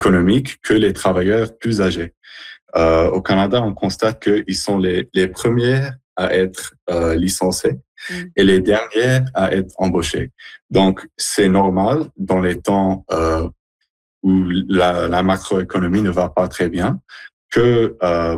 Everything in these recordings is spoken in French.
économique que les travailleurs plus âgés. Au Canada, on constate qu'ils sont les premiers à être licenciés et les derniers à être embauchés. Donc, c'est normal dans les temps où la macroéconomie ne va pas très bien que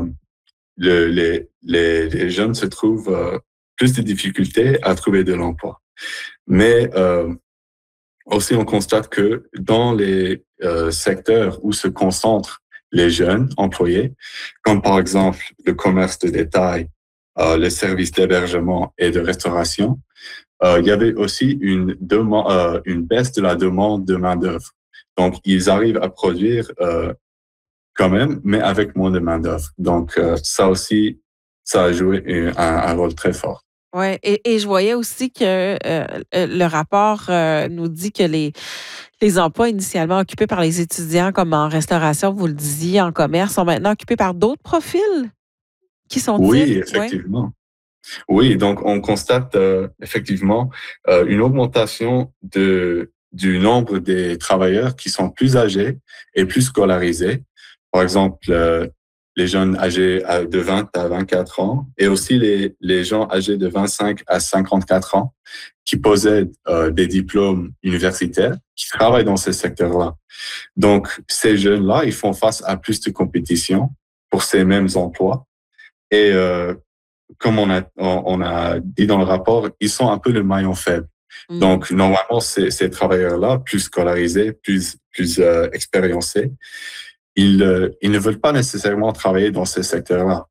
les jeunes se trouvent plus de difficultés à trouver de l'emploi. Mais aussi, on constate que dans les secteurs où se concentrent les jeunes employés, comme par exemple le commerce de détail, les services d'hébergement et de restauration, il y avait aussi une baisse de la demande de main-d'œuvre. Donc, ils arrivent à produire quand même, mais avec moins de main-d'œuvre. Donc, ça aussi, ça a joué un rôle très fort. Oui, et je voyais aussi que le rapport nous dit que les emplois initialement occupés par les étudiants, comme en restauration, vous le disiez, en commerce, sont maintenant occupés par d'autres profils. Qui sont-ils? Oui, Oui. effectivement. Oui, donc on constate effectivement une augmentation du nombre des travailleurs qui sont plus âgés et plus scolarisés. Par exemple, les jeunes âgés de 20 à 24 ans et aussi les gens âgés de 25 à 54 ans qui possèdent des diplômes universitaires, qui travaillent dans ces secteurs-là. Donc, ces jeunes-là, ils font face à plus de compétition pour ces mêmes emplois. Et comme on a dit dans le rapport, ils sont un peu le maillon faible. Donc, normalement, ces travailleurs-là, plus scolarisés, plus expériencés, ils ne veulent pas nécessairement travailler dans ces secteurs-là.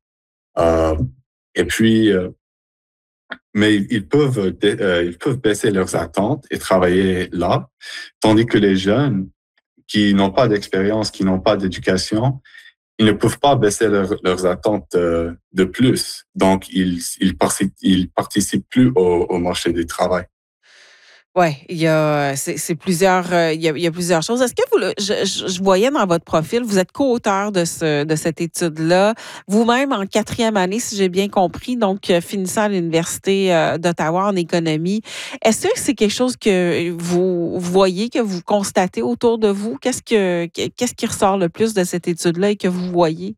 Et puis, mais ils peuvent baisser leurs attentes et travailler là, tandis que les jeunes qui n'ont pas d'expérience, qui n'ont pas d'éducation, ils ne peuvent pas baisser leurs attentes de plus. Donc, ils participent plus au marché du travail. Oui, c'est plusieurs, il y a plusieurs choses. Est-ce que je voyais dans votre profil, vous êtes co-auteur de cette étude-là, vous-même en 4e année, si j'ai bien compris, donc finissant à l'Université d'Ottawa en économie. Est-ce que c'est quelque chose que vous voyez, que vous constatez autour de vous? Qu'est-ce qui ressort le plus de cette étude-là et que vous voyez?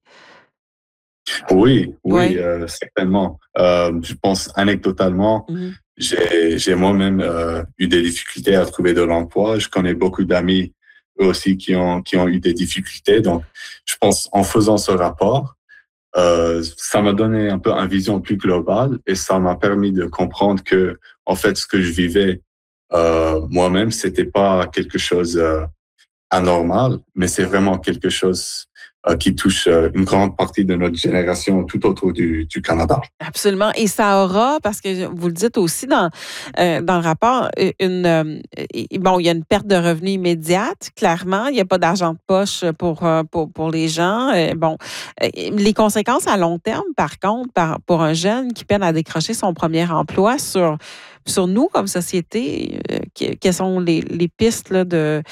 Oui, Oui. certainement. Je pense anecdotalement, Mhm. j'ai moi-même eu des difficultés à trouver de l'emploi. Je connais beaucoup d'amis, eux aussi, qui ont eu des difficultés. Donc, je pense en faisant ce rapport, ça m'a donné un peu une vision plus globale et ça m'a permis de comprendre que, en fait, ce que je vivais moi-même, c'était pas quelque chose anormal, mais c'est vraiment quelque chose qui touche une grande partie de notre génération tout autour du Canada. Absolument. Et ça aura, parce que vous le dites aussi dans le rapport, bon, il y a une perte de revenus immédiate, clairement. Il n'y a pas d'argent de poche pour les gens. Bon, les conséquences à long terme, par contre, pour un jeune qui peine à décrocher son premier emploi sur nous comme société, quelles sont les pistes là,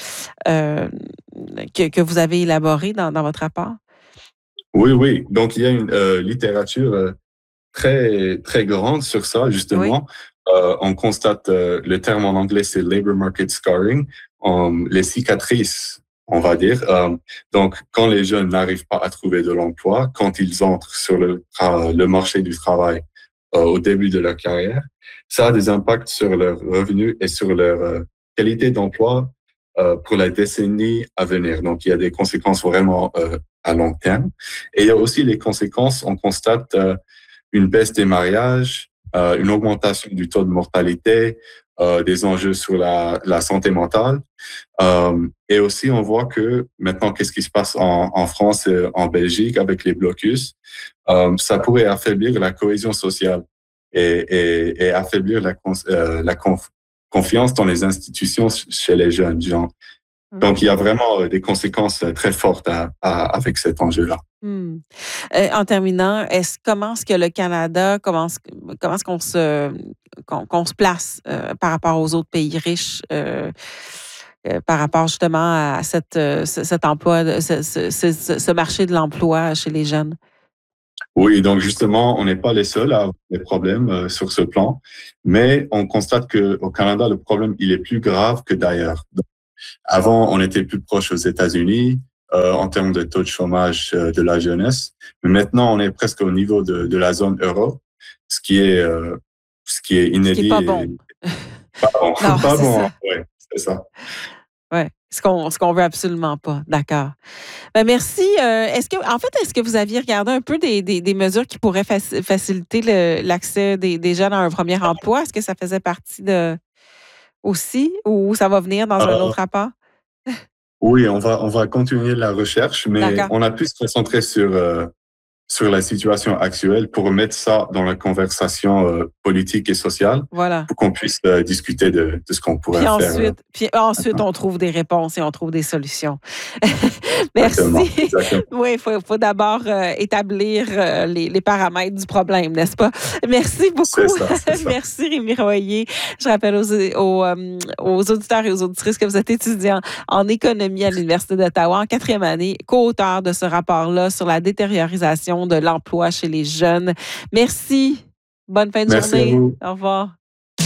que vous avez élaborées dans votre rapport? Oui. Donc, il y a une littérature très, très grande sur ça, Oui. justement. On constate, le terme en anglais, c'est labor market scarring, les cicatrices, on va dire. Donc, quand les jeunes n'arrivent pas à trouver de l'emploi, quand ils entrent sur le marché du travail au début de leur carrière, ça a des impacts sur leurs revenus et sur leur qualité d'emploi pour la décennie à venir. Donc, il y a des conséquences vraiment à long terme. Et il y a aussi les conséquences, on constate une baisse des mariages, une augmentation du taux de mortalité, des enjeux sur la santé mentale. Et aussi, on voit que maintenant, qu'est-ce qui se passe en France et en Belgique avec les blocus, ça pourrait affaiblir la cohésion sociale et affaiblir la confiance dans les institutions chez les jeunes gens. Donc, il y a vraiment des conséquences très fortes avec cet enjeu-là. Hmm. En terminant, comment est-ce que le Canada, comment est-ce qu'on se place par rapport aux autres pays riches, par rapport justement à cet emploi, ce marché de l'emploi chez les jeunes? Oui, donc justement, on n'est pas les seuls à avoir des problèmes sur ce plan, mais on constate que au Canada, le problème, il est plus grave que d'ailleurs. Donc, avant, on était plus proche aux États-Unis, en termes de taux de chômage de la jeunesse. Mais maintenant, on est presque au niveau de la zone euro, ce qui est Ce qui est inédit pas et bon. pas bon. Non, Pas c'est bon, ça. oui, c'est ça. Ouais. Ce qu'on veut absolument pas. D'accord. Ben merci. Est-ce que vous aviez regardé un peu des mesures qui pourraient faciliter l'accès des jeunes à un premier emploi? Est-ce que ça faisait partie de aussi ou ça va venir dans un Euh, autre rapport? oui, on va continuer la recherche, mais D'accord. on a pu se concentrer sur la situation actuelle pour mettre ça dans la conversation politique et sociale Voilà. pour qu'on puisse discuter de ce qu'on pourrait Puis faire ensuite, maintenant. on trouve des réponses et on trouve des solutions. Merci. Exactement, exactement. Oui, il faut d'abord établir les paramètres du problème, n'est-ce pas? Merci C'est beaucoup. ça, c'est ça. Merci, Rémi Royer. Je rappelle aux auditeurs et aux auditrices que vous êtes étudiant en économie à l'Université d'Ottawa en 4e année, co-auteur de ce rapport-là sur la détériorisation de l'emploi chez les jeunes. Merci. Bonne fin de Merci à journée. vous. Au revoir.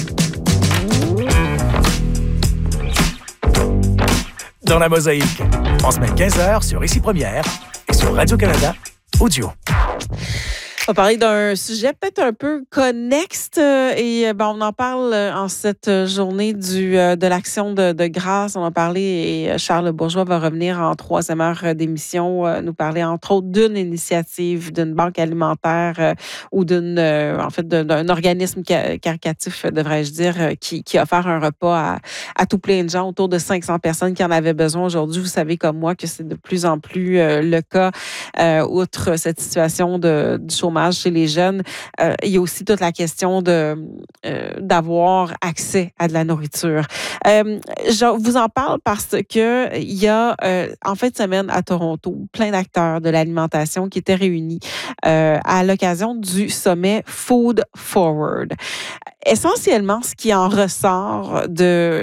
Dans la mosaïque, en semaine 15h sur Ici Première et sur Radio-Canada Audio. On va parler d'un sujet peut-être un peu connexe on en parle en cette journée de l'Action de grâce. On en a parlé et Charles Bourgeois va revenir en 3e heure d'émission, nous parler entre autres d'une initiative d'une banque alimentaire ou d'un organisme caritatif, devrais-je dire, qui a offert un repas à tout plein de gens, autour de 500 personnes qui en avaient besoin aujourd'hui. Vous savez comme moi que c'est de plus en plus le cas, outre cette situation du chômage chez les jeunes, il y a aussi toute la question d'avoir accès à de la nourriture. Je vous en parle parce que il y a en fin de semaine à Toronto plein d'acteurs de l'alimentation qui étaient réunis à l'occasion du sommet Food Forward. Essentiellement, ce qui en ressort de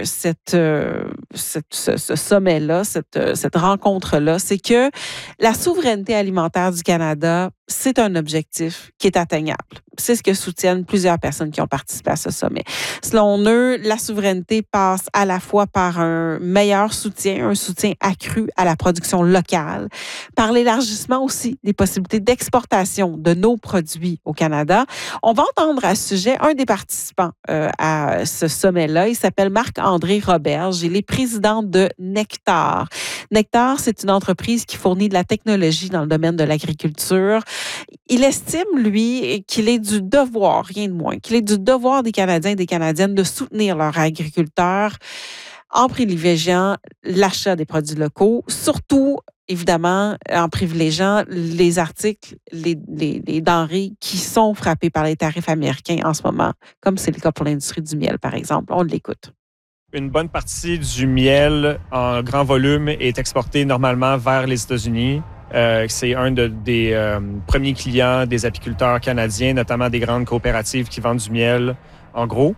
ce sommet-là, cette rencontre-là, c'est que la souveraineté alimentaire du Canada, c'est un objectif qui est atteignable. C'est ce que soutiennent plusieurs personnes qui ont participé à ce sommet. Selon eux, la souveraineté passe à la fois par un meilleur soutien, un soutien accru à la production locale, par l'élargissement aussi des possibilités d'exportation de nos produits au Canada. On va entendre à ce sujet un des participants à ce sommet-là. Il s'appelle Marc-André Roberge. Il est président de Nectar. Nectar, c'est une entreprise qui fournit de la technologie dans le domaine de l'agriculture. Il estime, lui, qu'il est du devoir, rien de moins, qu'il est du devoir des Canadiens et des Canadiennes de soutenir leurs agriculteurs en privilégiant l'achat des produits locaux, surtout, évidemment, en privilégiant les articles, les denrées qui sont frappées par les tarifs américains en ce moment, comme c'est le cas pour l'industrie du miel, par exemple. On l'écoute. Une bonne partie du miel en grand volume est exporté normalement vers les États-Unis. C'est un des premiers clients des apiculteurs canadiens, notamment des grandes coopératives qui vendent du miel en gros.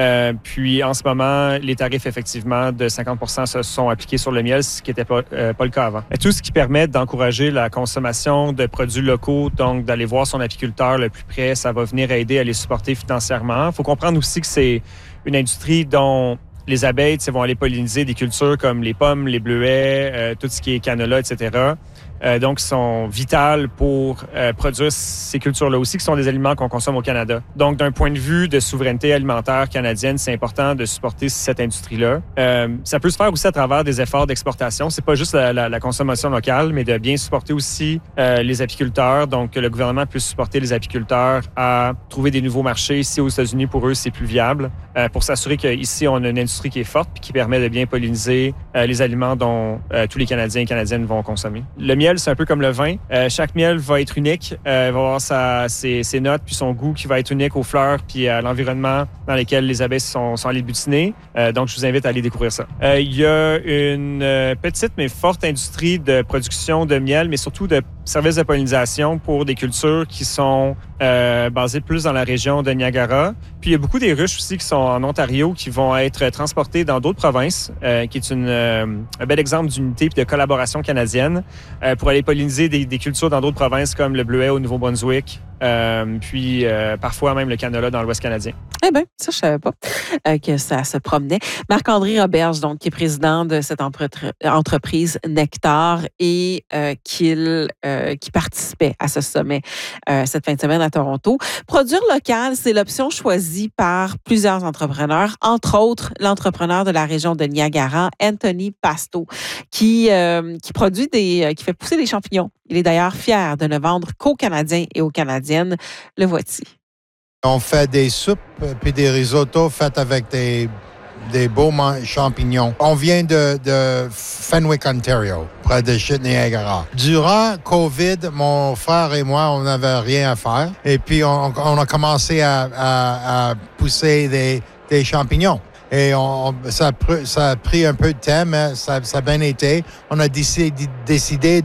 Puis en ce moment, les tarifs effectivement de 50% se sont appliqués sur le miel, ce qui n'était pas le cas avant. Tout ce qui permet d'encourager la consommation de produits locaux, donc d'aller voir son apiculteur le plus près, ça va venir aider à les supporter financièrement. Il faut comprendre aussi que c'est une industrie dont les abeilles vont aller polliniser des cultures comme les pommes, les bleuets, tout ce qui est canola, etc. Donc, sont vitales pour produire ces cultures-là aussi, qui sont des aliments qu'on consomme au Canada. Donc, d'un point de vue de souveraineté alimentaire canadienne, c'est important de supporter cette industrie-là. Ça peut se faire aussi à travers des efforts d'exportation. C'est pas juste la consommation locale, mais de bien supporter aussi les apiculteurs. Donc, que le gouvernement puisse supporter les apiculteurs à trouver des nouveaux marchés. Ici, aux États-Unis, pour eux, c'est plus viable. Pour s'assurer qu'ici, on a une industrie qui est forte et qui permet de bien polliniser les aliments dont tous les Canadiens et Canadiennes vont consommer. Le miel, c'est un peu comme le vin. Chaque miel va être unique, va avoir ses notes puis son goût qui va être unique aux fleurs puis à l'environnement dans lequel les abeilles sont allées butiner. Donc, je vous invite à aller découvrir ça. Il y a une petite mais forte industrie de production de miel, mais surtout de services de pollinisation pour des cultures qui sont basées plus dans la région de Niagara. Puis, il y a beaucoup des ruches aussi qui sont en Ontario qui vont être transportées dans d'autres provinces, qui est un bel exemple d'unité et de collaboration canadienne pour aller polliniser des cultures dans d'autres provinces comme le bleuet au Nouveau-Brunswick, puis parfois même le canola dans l'Ouest canadien. Eh bien, ça, je ne savais pas que ça se promenait. Marc-André Roberge, donc, qui est président de cette entreprise Nectar et qui participait à ce sommet cette fin de semaine à Toronto. Produire local, c'est l'option choisie par plusieurs entrepreneurs, entre autres l'entrepreneur de la région de Niagara, Anthony Pasto, qui fait pousser des champignons. Il est d'ailleurs fier de ne vendre qu'aux Canadiens et aux Canadiennes. Le voici. On fait des soupes puis des risottos faits avec des beaux champignons. On vient de Fenwick, Ontario, près de Niagara. Durant COVID, mon frère et moi, on n'avait rien à faire. Et puis, on a commencé à pousser des champignons. Et ça a pris un peu de temps, mais ça a bien été. On a décidé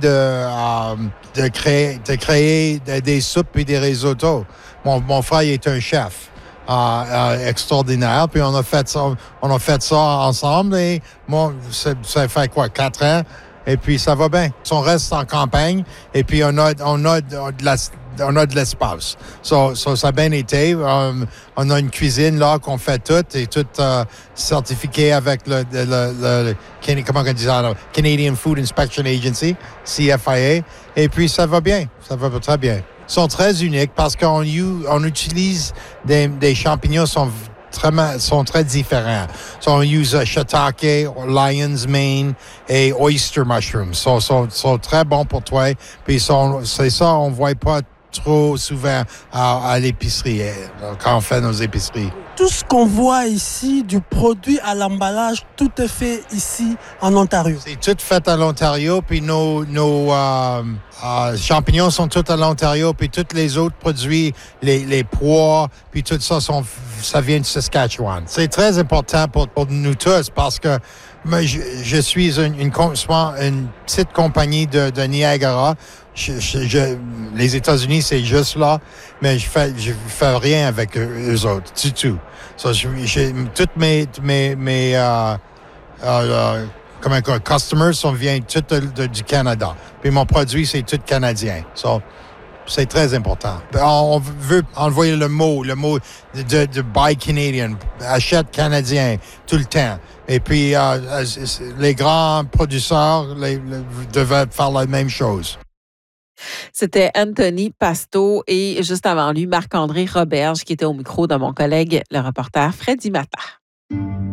de créer des soupes et des risottos. Mon frère il est un chef extraordinaire. Puis on a fait ça ensemble. Et ça fait quoi, 4 ans? Et puis ça va bien. On reste en campagne. Et puis on a de l'espace. So, ça a bien été. On a une cuisine là qu'on fait tout et tout certifié avec comment on dit ça, Canadian Food Inspection Agency, CFIA. Et puis ça va bien. Ça va très bien. Ils sont très uniques parce qu'on utilise des champignons sont très différents. So, on use shiitake, lion's mane et oyster mushrooms. Sont très bons pour toi. Puis c'est ça, on voit pas trop souvent à l'épicerie quand on fait nos épiceries. Tout ce qu'on voit ici, du produit à l'emballage, tout est fait ici en Ontario. C'est tout fait à l'Ontario, puis nos champignons sont tous à l'Ontario, puis tous les autres produits, les pois, puis tout ça, ça vient de Saskatchewan. C'est très important pour nous tous parce que je suis une petite compagnie de Niagara. Les États-Unis, c'est juste là, mais je fais rien avec eux autres, du tout. So, toutes mes customers viennent tous du Canada. Puis mon produit, c'est tout canadien. So, c'est très important. On veut envoyer le mot de Buy Canadian, achète canadien tout le temps. Et puis, les grands producteurs devaient faire la même chose. C'était Anthony Pasto et juste avant lui, Marc-André Roberge qui était au micro de mon collègue, le reporter Freddy Matta.